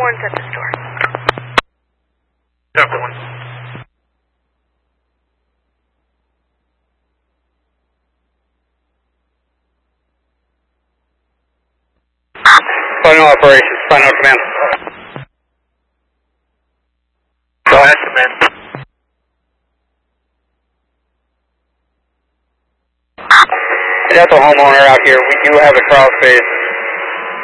horns at the store. Copy 1. Final operations, final command. Go ahead, command. I got the homeowner out here. We do have a crawl space